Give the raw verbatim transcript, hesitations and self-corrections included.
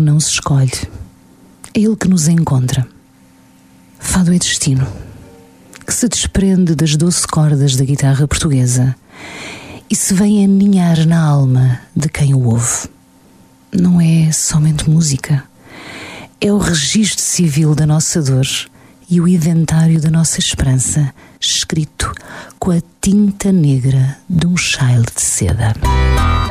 não se escolhe, é ele que nos encontra. Fado é destino, que se desprende das doce cordas da guitarra portuguesa e se vem aninhar na alma de quem o ouve. Não é somente música, é o registro civil da nossa dor e o inventário da nossa esperança, escrito com a tinta negra de um chile de seda.